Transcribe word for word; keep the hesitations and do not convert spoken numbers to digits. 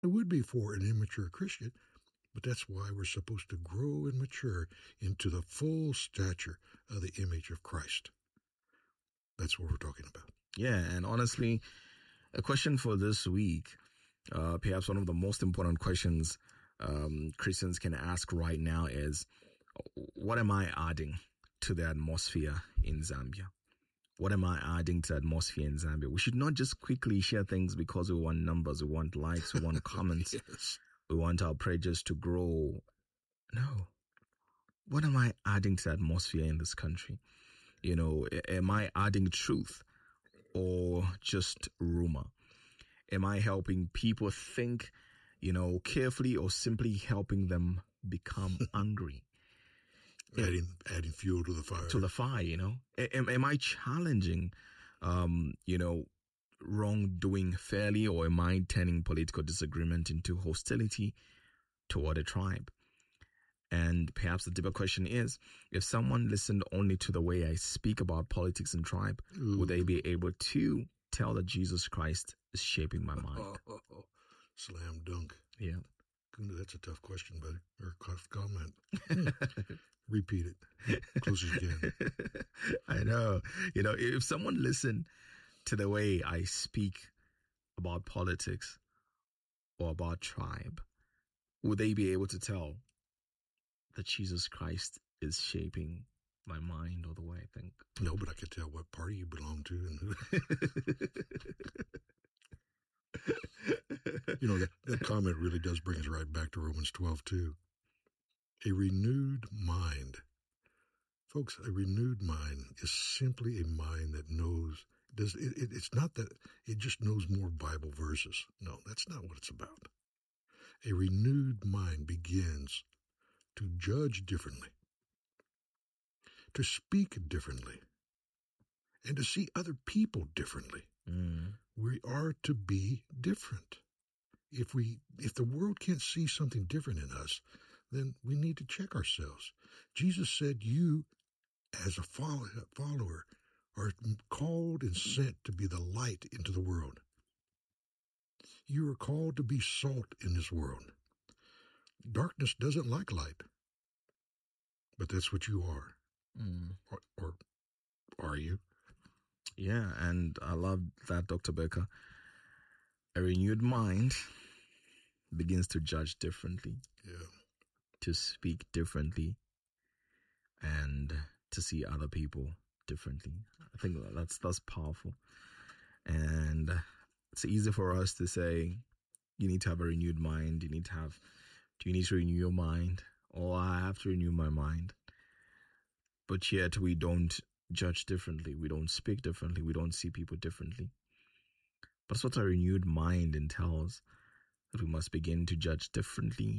It would be for an immature Christian, but that's why we're supposed to grow and mature into the full stature of the image of Christ. That's what we're talking about. Yeah, and honestly, a question for this week, uh, perhaps one of the most important questions um, Christians can ask right now is, what am I adding to the atmosphere in Zambia? What am I adding to the atmosphere in Zambia? We should not just quickly share things because we want numbers, we want likes, we want comments, Yes. we want our pages to grow. No. What am I adding to the atmosphere in this country? You know, am I adding truth or just rumor? Am I helping people think, you know, carefully, or simply helping them become angry? Adding, adding fuel to the fire. To the fire, you know? Am, am I challenging, um, you know, wrongdoing fairly, or am I turning political disagreement into hostility toward a tribe? And perhaps the deeper question is, if someone listened only to the way I speak about politics and tribe, Ooh. Would they be able to tell that Jesus Christ is shaping my mind? Oh, oh, oh. Slam dunk. Yeah. That's a tough question, buddy, or tough comment. Repeat it close as you can. I know. You know, if someone listened to the way I speak about politics or about tribe, would they be able to tell that Jesus Christ is shaping my mind or the way I think? No, but I could tell what party you belong to and who. You know, that, that comment really does bring us right back to Romans twelve two. A renewed mind. Folks, a renewed mind is simply a mind that knows, does it, it, it's not that it just knows more Bible verses. No, that's not what it's about. A renewed mind begins to judge differently, to speak differently, and to see other people differently. Mm. We are to be different. If we, if the world can't see something different in us, then we need to check ourselves. Jesus said, you, as a follower, are called and sent to be the light into the world. You are called to be salt in this world. Darkness doesn't like light, but that's what you are. Mm. Or, or are you? Yeah, and I love that, Doctor Becker. A renewed mind begins to judge differently, yeah, to speak differently, and to see other people differently. I think that's that's powerful. And it's easy for us to say, you need to have a renewed mind. You need to have, do you need to renew your mind? Or I have to renew my mind. But yet we don't judge differently. We don't speak differently. We don't see people differently. But that's what a renewed mind entails, that we must begin to judge differently